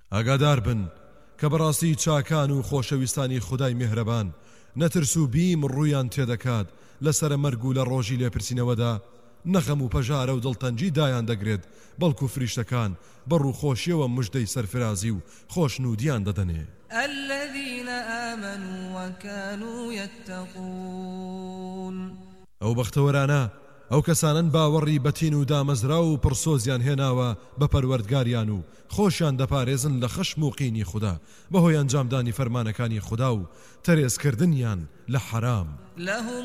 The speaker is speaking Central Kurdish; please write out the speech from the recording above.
ئاگادار بن کە بەڕاستی چاکان و خۆشەویستانی خودای میهرەبان نەترس و بیم ڕوویان تێدەکات لەسرە مەرگ و لە ڕۆژی لێپرسینەوەدا نەخەم و پەژارە و دڵتەنجی دایان دەگرێت بەڵکو فریشتەکان بەڕووخۆشیەوە مژدەی سەرفرازی و خۆشنودیان دەدەنێ. الذين آمنوا وكانوا يتقون ئەو بەختەوەرانە ئەو کەسانن باوەڕی بەتین و دامەزرا و پرسۆزیان هێناوە بە پەروەردگاریان و خۆشیان دەپارێزن لە خەشم و قینی خوددا بەهۆی ئەنجامدانی فەرمانەکانی خوددا و تەرێزکردنیان لە حەرام.